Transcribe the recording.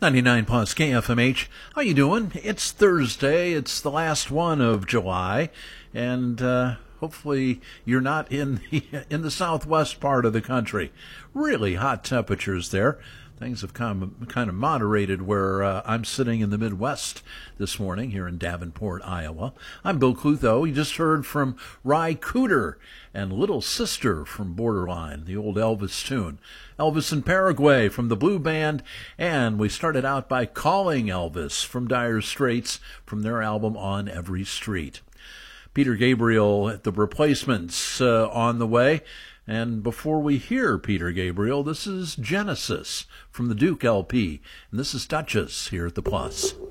99 plus KFMH. How you doing? It's Thursday. It's the last one of July, and hopefully you're not in the southwest part of the country. Really hot temperatures there. Things have kind of moderated where I'm sitting in the Midwest this morning here in Davenport, Iowa. I'm Bill Clutho. You just heard from Ry Cooder and Little Sister from Borderline, the old Elvis tune. Elvis in Paraguay from the Blue Band, and we started out by Calling Elvis from Dire Straits from their album On Every Street. Peter Gabriel at The Replacements on the way. And before we hear Peter Gabriel, this is Genesis from the Duke LP, and this is Duchess here at the Plus.